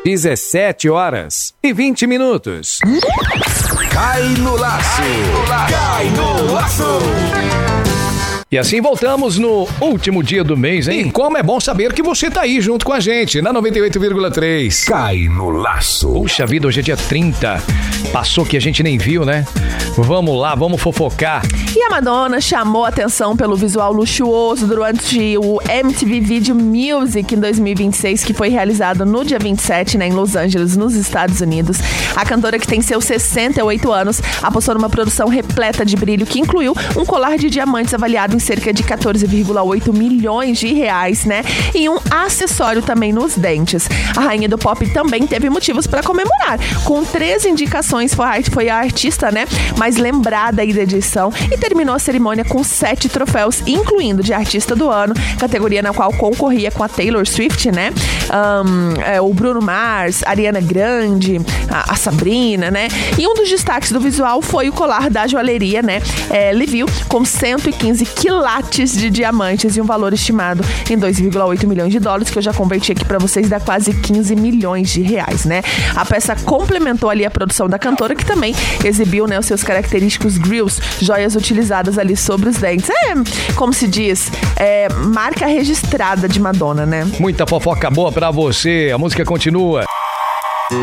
17h20. Cai no laço! Cai no laço! E assim voltamos no último dia do mês, hein? E como é bom saber que você tá aí junto com a gente, na 98,3. Cai no laço. Puxa vida, hoje é dia 30. Passou que a gente nem viu, né? Vamos lá, vamos fofocar. E a Madonna chamou atenção pelo visual luxuoso durante o MTV Video Music em 2026, que foi realizado no dia 27, né, em Los Angeles, nos Estados Unidos. A cantora, que tem seus 68 anos, apostou numa produção repleta de brilho que incluiu um colar de diamantes avaliado em cerca de 14,8 milhões de reais, né? E um acessório também nos dentes. A rainha do pop também teve motivos para comemorar. Com 3 indicações, foi a artista, né, mais lembrada aí da edição, e terminou a cerimônia com 7 troféus, incluindo de artista do ano, categoria na qual concorria com a Taylor Swift, né? O Bruno Mars, a Ariana Grande, a Sabrina, né? E um dos destaques do visual foi o colar da joalheria, né? Livio, com 115 quilates de diamantes e um valor estimado em 2,8 milhões de dólares, que eu já converti aqui pra vocês, dá quase 15 milhões de reais, né? A peça complementou ali a produção da cantora, que também exibiu, né, os seus característicos grills, joias utilizadas ali sobre os dentes. Como se diz, marca registrada de Madonna, né? Muita fofoca boa pra você, a música continua.